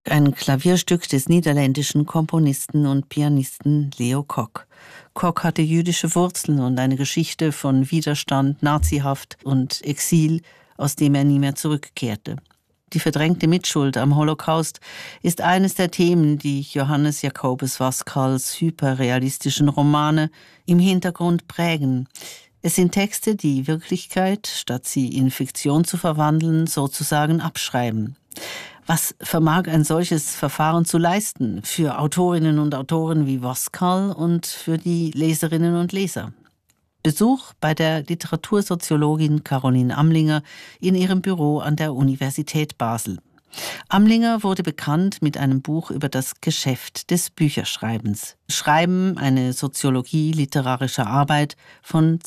ein Klavierstück des niederländischen Komponisten und Pianisten Leo Kok. Kok hatte jüdische Wurzeln und eine Geschichte von Widerstand, Nazihaft und Exil, aus dem er nie mehr zurückkehrte. Die verdrängte Mitschuld am Holocaust ist eines der Themen, die Johannes Jacobus Waskals hyperrealistischen Romane im Hintergrund prägen. Es sind Texte, die Wirklichkeit, statt sie in Fiktion zu verwandeln, sozusagen abschreiben. Was vermag ein solches Verfahren zu leisten für Autorinnen und Autoren wie Waskal und für die Leserinnen und Leser? Besuch bei der Literatursoziologin Caroline Amlinger in ihrem Büro an der Universität Basel. Amlinger wurde bekannt mit einem Buch über das Geschäft des Bücherschreibens. Schreiben, eine Soziologie literarischer Arbeit von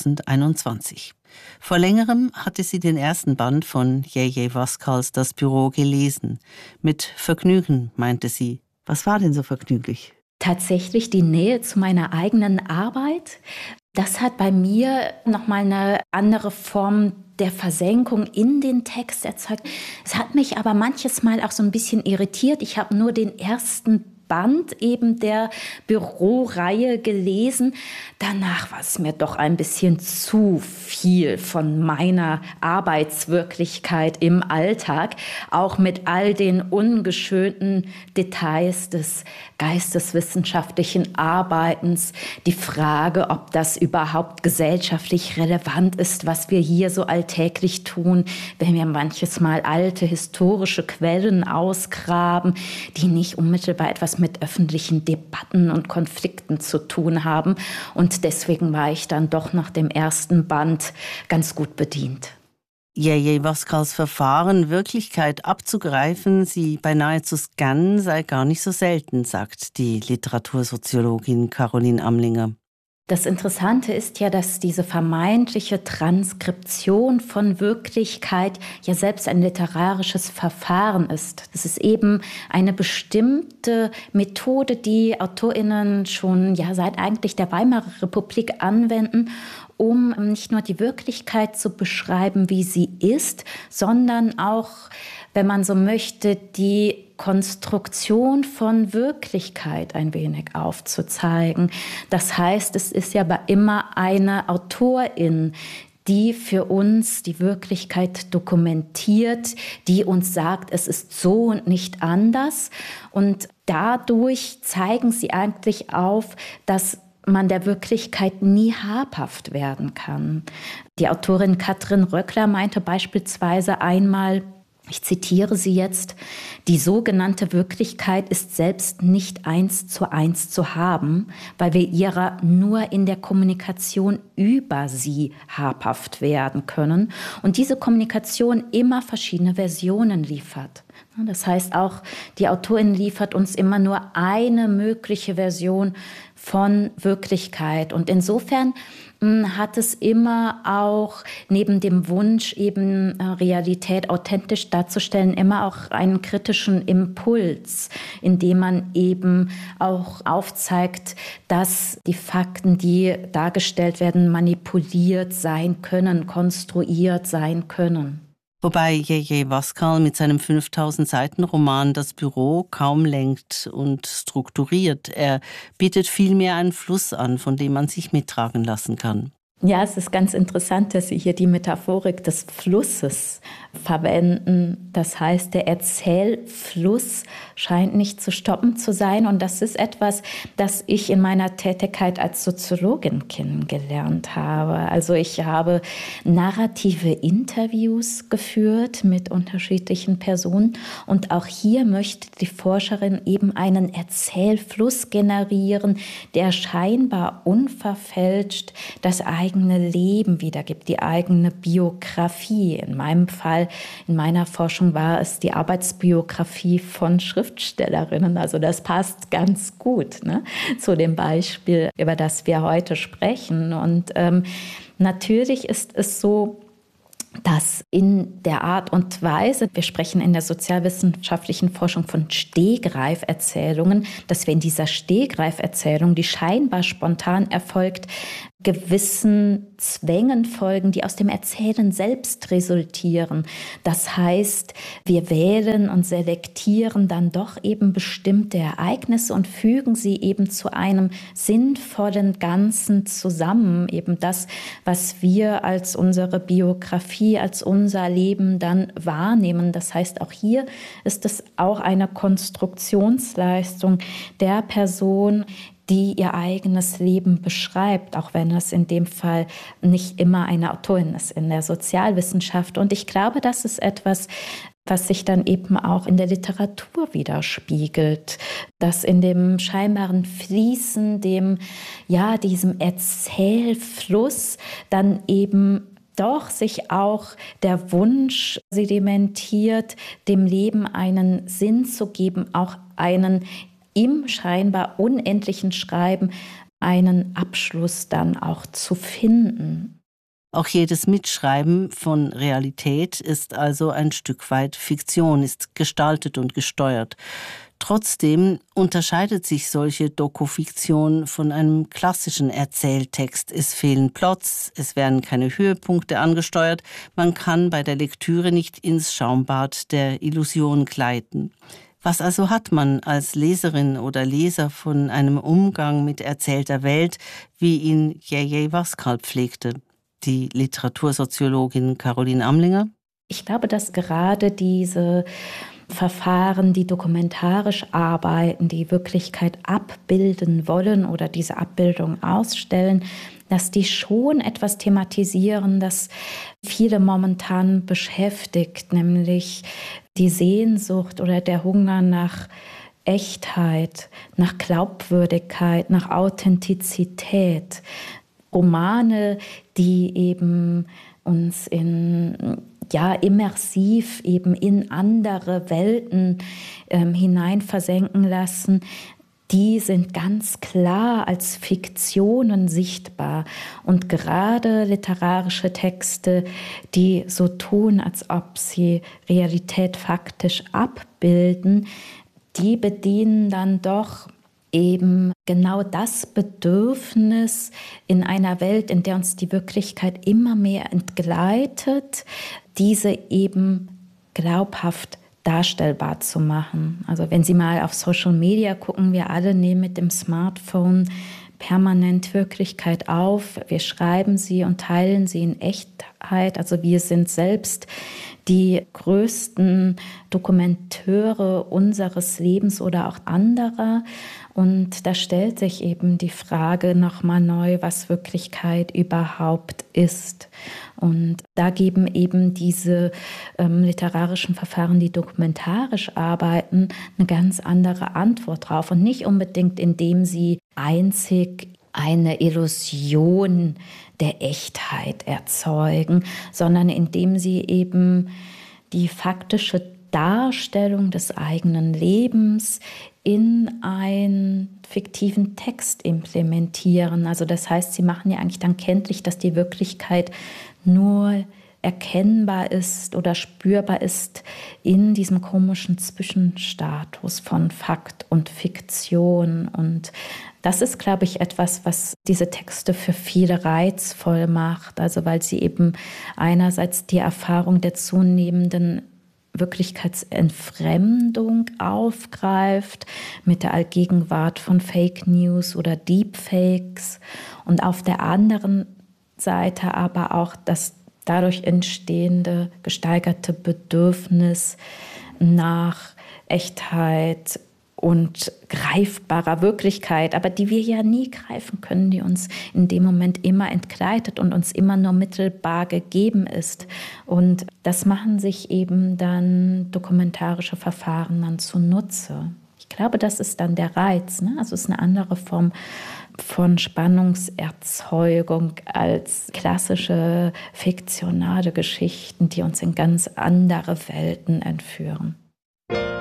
2021. Vor längerem hatte sie den ersten Band von Jeje Waskals Das Büro gelesen. Mit Vergnügen, meinte sie. Was war denn so vergnüglich? Tatsächlich die Nähe zu meiner eigenen Arbeit. Das hat bei mir nochmal eine andere Form der Versenkung in den Text erzeugt. Es hat mich aber manches Mal auch so ein bisschen irritiert. Ich habe nur den ersten Band eben der Büroreihe gelesen. Danach war es mir doch ein bisschen zu viel von meiner Arbeitswirklichkeit im Alltag, auch mit all den ungeschönten Details des geisteswissenschaftlichen Arbeitens. Die Frage, ob das überhaupt gesellschaftlich relevant ist, was wir hier so alltäglich tun, wenn wir manches Mal alte historische Quellen ausgraben, die nicht unmittelbar etwas mit öffentlichen Debatten und Konflikten zu tun haben. Und deswegen war ich dann doch nach dem ersten Band ganz gut bedient. Jeje Waskals Verfahren, Wirklichkeit abzugreifen, sie beinahe zu scannen, sei gar nicht so selten, sagt die Literatursoziologin Caroline Amlinger. Das Interessante ist ja, dass diese vermeintliche Transkription von Wirklichkeit ja selbst ein literarisches Verfahren ist. Das ist eben eine bestimmte Methode, die AutorInnen schon seit eigentlich der Weimarer Republik anwenden, um nicht nur die Wirklichkeit zu beschreiben, wie sie ist, sondern auch, wenn man so möchte, die Konstruktion von Wirklichkeit ein wenig aufzuzeigen. Das heißt, es ist ja immer eine Autorin, die für uns die Wirklichkeit dokumentiert, die uns sagt, es ist so und nicht anders. Und dadurch zeigen sie eigentlich auf, dass man der Wirklichkeit nie habhaft werden kann. Die Autorin Katrin Röckler meinte beispielsweise einmal, ich zitiere sie jetzt: Die sogenannte Wirklichkeit ist selbst nicht 1:1 zu haben, weil wir ihrer nur in der Kommunikation über sie habhaft werden können und diese Kommunikation immer verschiedene Versionen liefert. Das heißt auch, die Autorin liefert uns immer nur eine mögliche Version von Wirklichkeit. Und insofern hat es immer auch neben dem Wunsch, eben Realität authentisch darzustellen, immer auch einen kritischen Impuls, indem man eben auch aufzeigt, dass die Fakten, die dargestellt werden, manipuliert sein können, konstruiert sein können. Wobei Jeje Waskal mit seinem 5000-Seiten-Roman Das Büro kaum lenkt und strukturiert. Er bietet vielmehr einen Fluss an, von dem man sich mittragen lassen kann. Ja, es ist ganz interessant, dass Sie hier die Metaphorik des Flusses verwenden. Das heißt, der Erzählfluss scheint nicht zu stoppen zu sein. Und das ist etwas, das ich in meiner Tätigkeit als Soziologin kennengelernt habe. Also ich habe narrative Interviews geführt mit unterschiedlichen Personen. Und auch hier möchte die Forscherin eben einen Erzählfluss generieren, der scheinbar unverfälscht das eigene Leben wiedergibt, die eigene Biografie. In meinem Fall, in meiner Forschung war es die Arbeitsbiografie von Schriftstellerinnen. Also das passt ganz gut, ne, zu dem Beispiel, über das wir heute sprechen. Und natürlich ist es so, dass in der Art und Weise, wir sprechen in der sozialwissenschaftlichen Forschung von Stegreiferzählungen, dass wir in dieser Stegreiferzählung, die scheinbar spontan erfolgt, gewissen Zwängen folgen, die aus dem Erzählen selbst resultieren. Das heißt, wir wählen und selektieren dann doch eben bestimmte Ereignisse und fügen sie eben zu einem sinnvollen Ganzen zusammen. Eben das, was wir als unsere Biografie, als unser Leben dann wahrnehmen. Das heißt, auch hier ist es auch eine Konstruktionsleistung der Person, die ihr eigenes Leben beschreibt, auch wenn es in dem Fall nicht immer eine Autorin ist in der Sozialwissenschaft. Und ich glaube, das ist etwas, was sich dann eben auch in der Literatur widerspiegelt, dass in dem scheinbaren Fließen, diesem Erzählfluss dann eben doch sich auch der Wunsch sedimentiert, dem Leben einen Sinn zu geben, auch einen im scheinbar unendlichen Schreiben einen Abschluss dann auch zu finden. Auch jedes Mitschreiben von Realität ist also ein Stück weit Fiktion, ist gestaltet und gesteuert. Trotzdem unterscheidet sich solche Dokufiktion von einem klassischen Erzähltext. Es fehlen Plots, es werden keine Höhepunkte angesteuert, man kann bei der Lektüre nicht ins Schaumbad der Illusion gleiten. Was also hat man als Leserin oder Leser von einem Umgang mit erzählter Welt, wie ihn J.J. Waskal pflegte? Die Literatursoziologin Caroline Amlinger? Ich glaube, dass gerade diese Verfahren, die dokumentarisch arbeiten, die Wirklichkeit abbilden wollen oder diese Abbildung ausstellen, dass die schon etwas thematisieren, das viele momentan beschäftigt, nämlich die Sehnsucht oder der Hunger nach Echtheit, nach Glaubwürdigkeit, nach Authentizität. Romane, die eben uns immersiv eben in andere Welten hinein versenken lassen, die sind ganz klar als Fiktionen sichtbar. Und gerade literarische Texte, die so tun, als ob sie Realität faktisch abbilden, die bedienen dann doch eben genau das Bedürfnis in einer Welt, in der uns die Wirklichkeit immer mehr entgleitet, diese eben glaubhaft darstellbar zu machen. Also wenn Sie mal auf Social Media gucken, wir alle nehmen mit dem Smartphone permanent Wirklichkeit auf. Wir schreiben sie und teilen sie in Echtheit. Also wir sind selbst die größten Dokumenteure unseres Lebens oder auch anderer. Und da stellt sich eben die Frage nochmal neu, was Wirklichkeit überhaupt ist. Und da geben eben diese literarischen Verfahren, die dokumentarisch arbeiten, eine ganz andere Antwort drauf. Und nicht unbedingt, indem sie einzig eine Illusion der Echtheit erzeugen, sondern indem sie eben die faktische Darstellung des eigenen Lebens in einen fiktiven Text implementieren. Also das heißt, sie machen ja eigentlich dann kenntlich, dass die Wirklichkeit nur erkennbar ist oder spürbar ist in diesem komischen Zwischenstatus von Fakt und Fiktion. Und das ist, glaube ich, etwas, was diese Texte für viele reizvoll macht. Also weil sie eben einerseits die Erfahrung der zunehmenden Wirklichkeitsentfremdung aufgreift mit der Allgegenwart von Fake News oder Deepfakes und auf der anderen Seite aber auch das dadurch entstehende gesteigerte Bedürfnis nach Echtheit und greifbarer Wirklichkeit, aber die wir ja nie greifen können, die uns in dem Moment immer entgleitet und uns immer nur mittelbar gegeben ist. Und das machen sich eben dann dokumentarische Verfahren dann zunutze. Ich glaube, das ist dann der Reiz, ne? Also es ist eine andere Form von Spannungserzeugung als klassische fiktionale Geschichten, die uns in ganz andere Welten entführen.